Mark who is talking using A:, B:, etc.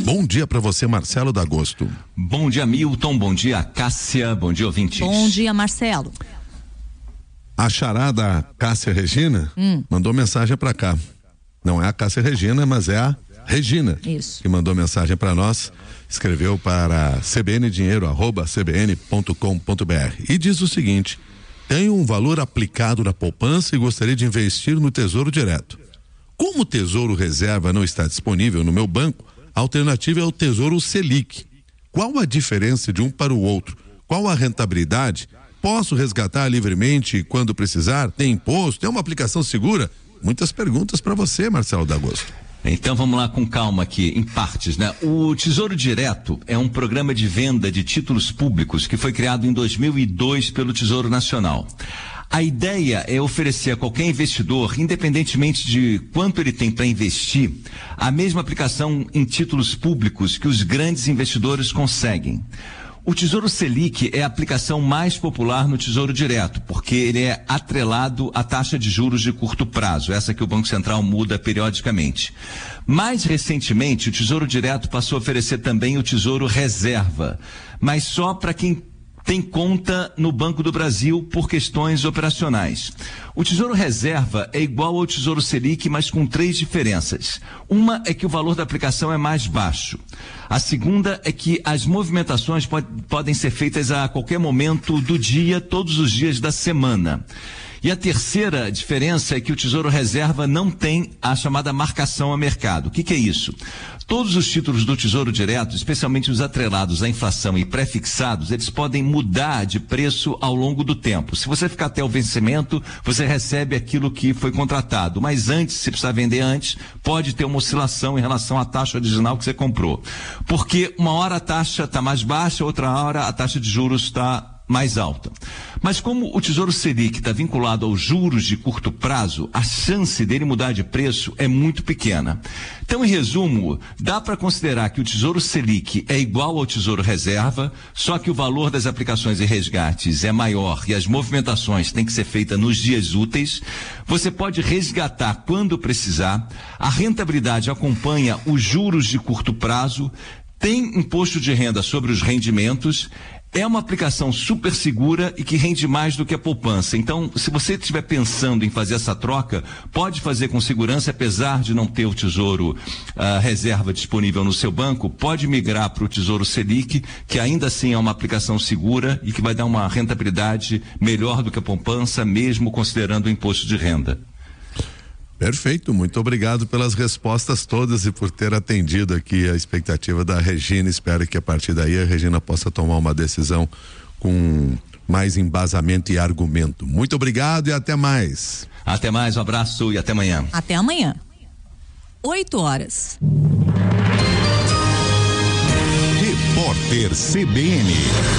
A: Bom dia para você, Marcelo D'Agosto.
B: Bom dia, Milton. Bom dia, Cássia. Bom dia, ouvintes.
C: Bom dia, Marcelo.
A: A charada Cássia Regina mandou mensagem para cá. Não é a Cássia Regina, mas é a Regina.
C: Isso.
A: Que mandou mensagem para nós. Escreveu para cbndinheiro@cbn.com.br e diz o seguinte: tenho um valor aplicado na poupança e gostaria de investir no Tesouro Direto. Como o Tesouro Reserva não está disponível no meu banco, a alternativa é o Tesouro Selic. Qual a diferença de um para o outro? Qual a rentabilidade? Posso resgatar livremente quando precisar? Tem imposto? É uma aplicação segura? Muitas perguntas para você, Marcelo D'Agosto.
B: Então vamos lá com calma aqui, em partes, né? O Tesouro Direto é um programa de venda de títulos públicos que foi criado em 2002 pelo Tesouro Nacional. A ideia é oferecer a qualquer investidor, independentemente de quanto ele tem para investir, a mesma aplicação em títulos públicos que os grandes investidores conseguem. O Tesouro Selic é a aplicação mais popular no Tesouro Direto, porque ele é atrelado à taxa de juros de curto prazo, essa que o Banco Central muda periodicamente. Mais recentemente, o Tesouro Direto passou a oferecer também o Tesouro Reserva, mas só para quem tem conta no Banco do Brasil por questões operacionais. O Tesouro Reserva é igual ao Tesouro Selic, mas com 3 diferenças. Uma é que o valor da aplicação é mais baixo. A segunda é que as movimentações podem ser feitas a qualquer momento do dia, todos os dias da semana. E a terceira diferença é que o Tesouro Reserva não tem a chamada marcação a mercado. O que é isso? Todos os títulos do Tesouro Direto, especialmente os atrelados à inflação e pré-fixados, eles podem mudar de preço ao longo do tempo. Se você ficar até o vencimento, você recebe aquilo que foi contratado. Mas antes, se precisar vender antes, pode ter uma oscilação em relação à taxa original que você comprou. Porque uma hora a taxa está mais baixa, outra hora a taxa de juros está mais alta. Mas como o Tesouro Selic está vinculado aos juros de curto prazo, a chance dele mudar de preço é muito pequena. Então, em resumo, dá para considerar que o Tesouro Selic é igual ao Tesouro Reserva, só que o valor das aplicações e resgates é maior e as movimentações têm que ser feitas nos dias úteis. Você pode resgatar quando precisar. A rentabilidade acompanha os juros de curto prazo, tem imposto de renda sobre os rendimentos. É uma aplicação super segura e que rende mais do que a poupança. Então, se você estiver pensando em fazer essa troca, pode fazer com segurança, apesar de não ter o Tesouro Reserva disponível no seu banco, pode migrar para o Tesouro Selic, que ainda assim é uma aplicação segura e que vai dar uma rentabilidade melhor do que a poupança, mesmo considerando o imposto de renda.
A: Perfeito, muito obrigado pelas respostas todas e por ter atendido aqui a expectativa da Regina. Espero que a partir daí a Regina possa tomar uma decisão com mais embasamento e argumento. Muito obrigado e até mais.
B: Até mais, um abraço e até amanhã.
C: Até amanhã. 8h.
D: Repórter CBN.